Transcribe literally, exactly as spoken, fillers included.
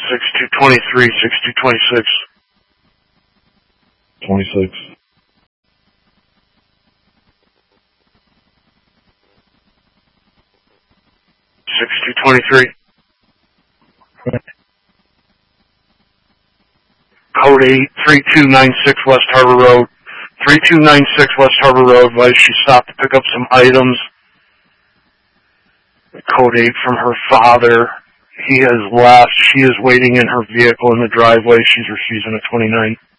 six two twenty-three, six two twenty-six. twenty-six. six two twenty-three. Code eight, three two nine six West Harbor Road. three two nine six West Harbor Road, advised she stopped to pick up some items. Code eight from her father. He has left. She is waiting in her vehicle in the driveway. She's refusing a twenty-nine.